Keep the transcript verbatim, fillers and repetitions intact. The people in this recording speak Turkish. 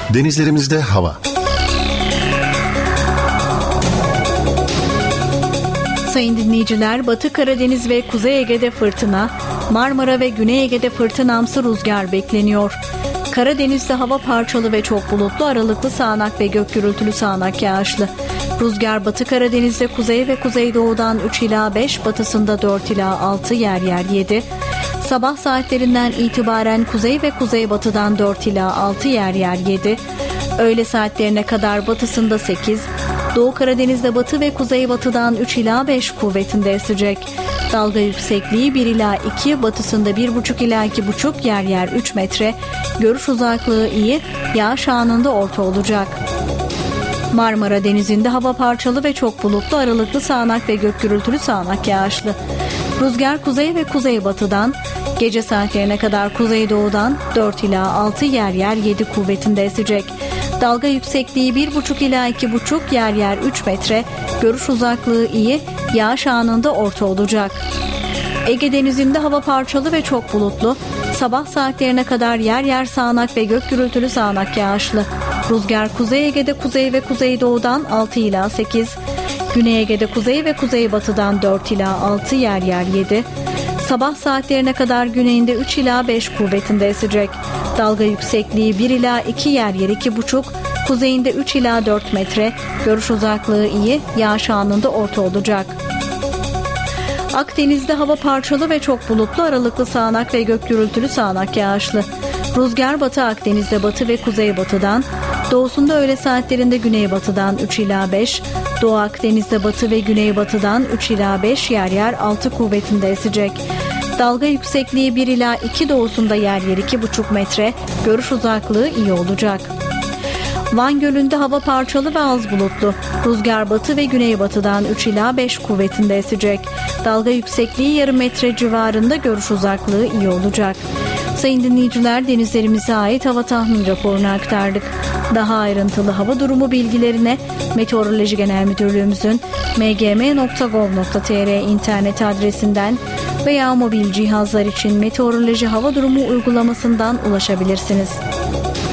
Denizlerimizde hava. Sayın dinleyiciler, Batı Karadeniz ve Kuzey Ege'de fırtına, Marmara ve Güney Ege'de fırtınamsı rüzgar bekleniyor. Karadeniz'de hava parçalı ve çok bulutlu, aralıklı sağanak ve gök gürültülü sağanak yağışlı. Rüzgar Batı Karadeniz'de kuzey ve kuzeydoğudan üç ila beş, batısında dört ila altı, yer yer yedi. Sabah saatlerinden itibaren kuzey ve kuzeybatıdan dört ila altı, yer yer yedi. Öğle saatlerine kadar batısında sekiz, Doğu Karadeniz'de batı ve kuzeybatıdan üç ila beş kuvvetinde esecek. Dalga yüksekliği bir ila iki, batısında bir buçuk ila iki buçuk, yer yer üç metre. Görüş uzaklığı iyi, yağış anında orta olacak. Marmara Denizi'nde hava parçalı ve çok bulutlu, aralıklı sağanak ve gök gürültülü sağanak yağışlı. Rüzgar kuzey ve kuzeybatıdan, gece saatlerine kadar kuzeydoğudan dört ila altı, yer yer yedi kuvvetinde esecek. Dalga yüksekliği bir buçuk ila iki buçuk, yer yer üç metre. Görüş uzaklığı iyi, yağış anında orta olacak. Ege Denizi'nde hava parçalı ve çok bulutlu. Sabah saatlerine kadar yer yer sağanak ve gök gürültülü sağanak yağışlı. Rüzgar Kuzey Ege'de kuzey ve kuzeydoğudan altı ila sekiz. Güney Ege'de kuzey ve kuzeybatıdan dört ila altı, yer yer yedi. Sabah saatlerine kadar güneyinde üç ila beş kuvvetinde esecek. Dalga yüksekliği bir ila iki, yer yer iki buçuk. Kuzeyinde üç ila dört metre. Görüş uzaklığı iyi, yağış anında orta olacak. Akdeniz'de hava parçalı ve çok bulutlu, aralıklı sağanak ve gök gürültülü sağanak yağışlı. Rüzgar Batı Akdeniz'de batı ve kuzeybatıdan, doğusunda öğle saatlerinde güneybatıdan üç ila beş, Doğu Akdeniz'de batı ve güneybatıdan üç ila beş, yer yer altı kuvvetinde esecek. Dalga yüksekliği bir ila iki, doğusunda yer yer iki buçuk metre. Görüş uzaklığı iyi olacak. Van Gölü'nde hava parçalı ve az bulutlu. Rüzgar batı ve güneybatıdan üç ila beş kuvvetinde esecek. Dalga yüksekliği yarım metre civarında, görüş uzaklığı iyi olacak. Sayın dinleyiciler, denizlerimize ait hava tahmin raporunu aktardık. Daha ayrıntılı hava durumu bilgilerine Meteoroloji Genel Müdürlüğümüzün m g m nokta gov nokta t r internet adresinden veya mobil cihazlar için meteoroloji hava durumu uygulamasından ulaşabilirsiniz.